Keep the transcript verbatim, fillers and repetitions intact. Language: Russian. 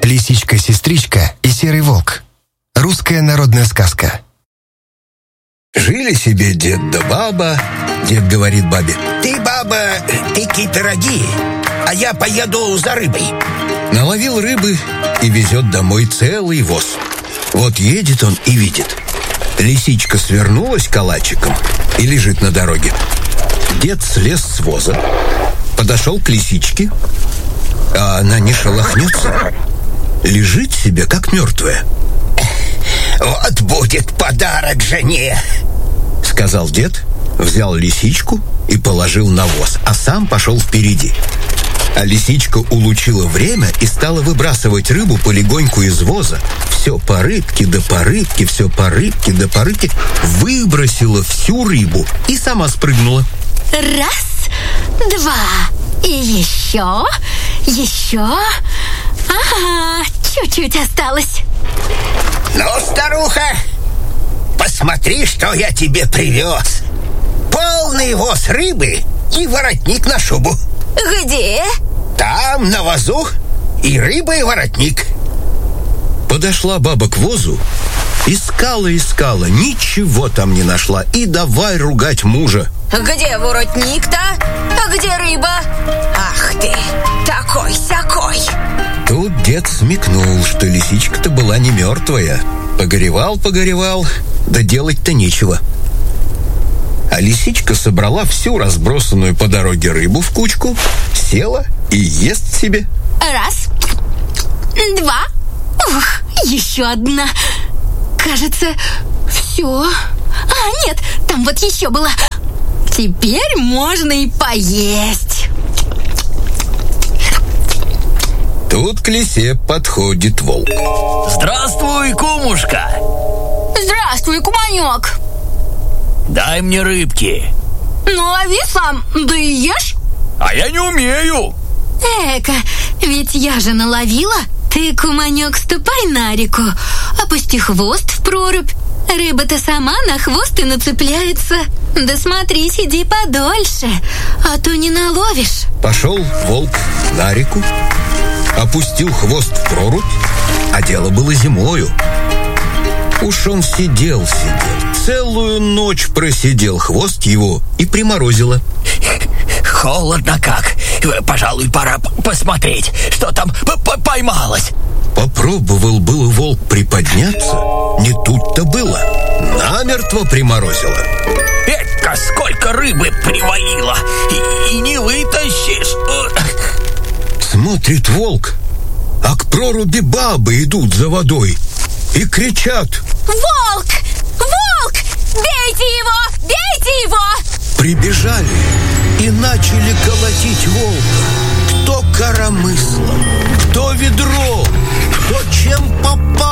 Лисичка-сестричка и серый волк. Русская народная сказка. Жили себе дед да баба. Дед говорит бабе: «Ты, баба, пеки пироги, а я поеду за рыбой». Наловил рыбы и везет домой целый воз. Вот едет он и видит: лисичка свернулась калачиком и лежит на дороге. Дед слез с воза, подошел к лисичке, а она не шелохнется, лежит себе, как мертвая. «Вот будет подарок жене», — сказал дед, взял лисичку и положил на воз, а сам пошел впереди. А лисичка улучила время и стала выбрасывать рыбу полегоньку из воза. Все по рыбке да по рыбке, все по рыбке да по рыбке. Выбросила всю рыбу и сама спрыгнула. Раз, два, и еще, еще. Ага, чуть-чуть осталось. «Ну, старуха, посмотри, что я тебе привез. Полный воз рыбы и воротник на шубу». Где? «Там, на возу, и рыба, и воротник». Подошла баба к возу, искала-искала, ничего там не нашла, и давай ругать мужа. Где воротник-то? А где рыба? Ах ты, такой-сякой. Тут дед смекнул, что лисичка-то была не мертвая. Погоревал-погоревал, да делать-то нечего. А лисичка собрала всю разбросанную по дороге рыбу в кучку, села и ест себе. Раз, два, ух, еще одна. Кажется, все. А, нет, там вот еще была. Теперь можно и поесть. Тут к лисе подходит волк. Здравствуй, кумушка. Здравствуй, куманек. Дай мне рыбки. Ну, лови сам, да и ешь. А я не умею. Эка, ведь я же наловила. Ты, куманек, ступай на реку, опусти хвост в прорубь. Рыба-то сама на хвост и нацепляется. Да смотри, сиди подольше, а то не наловишь. Пошел волк на реку, опустил хвост в прорубь, а дело было зимою. Уж он сидел, сидел, целую ночь просидел, хвост его и приморозило. Холодно как. Пожалуй, пора посмотреть, что там поймалось. Попробовал было волк приподняться, не тут-то было. Намертво приморозило. Эка, сколько рыбы привалило, и, и не вытащишь. Смотрит волк, а к проруби бабы идут за водой и кричат: Волк! Волк! Бейте его! Бейте его! Прибежали и начали колотить волка. Кто коромыслом, кто ведром, кто чем попал.